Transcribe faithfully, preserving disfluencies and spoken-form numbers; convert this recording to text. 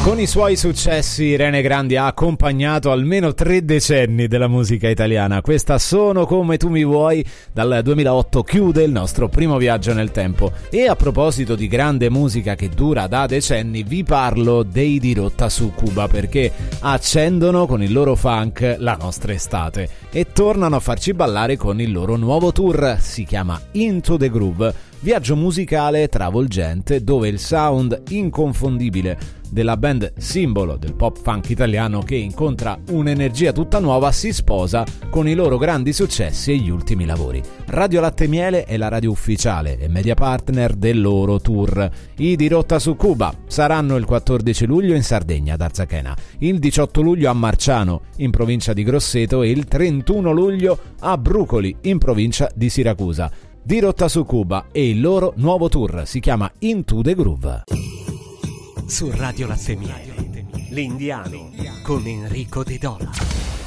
Con i suoi successi Irene Grandi ha accompagnato almeno tre decenni della musica italiana. Questa Sono come tu mi vuoi dal duemilaotto chiude il nostro primo viaggio nel tempo. E a proposito di grande musica che dura da decenni, vi parlo dei Dirotta su Cuba, perché accendono con il loro funk la nostra estate e tornano a farci ballare con il loro nuovo tour. Si chiama Into the Groove, viaggio musicale travolgente dove il sound inconfondibile della band simbolo del pop funk italiano, che incontra un'energia tutta nuova, si sposa con i loro grandi successi e gli ultimi lavori. Radio Latte Miele è la radio ufficiale e media partner del loro tour. I Dirotta su Cuba saranno il quattordici luglio in Sardegna ad Arzachena, il diciotto luglio a Marciano in provincia di Grosseto e il trentuno luglio a Brucoli in provincia di Siracusa. Dirotta su Cuba e il loro nuovo tour si chiama Into the Groove. Su Radio Latte Miele, l'Indiano con Enrico De Dola.